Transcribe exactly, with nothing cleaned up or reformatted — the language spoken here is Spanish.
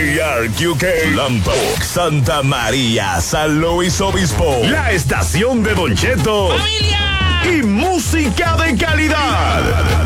New York, U K, Lompoc, Santa María, San Luis Obispo. La estación de Don Cheto. ¡Familia!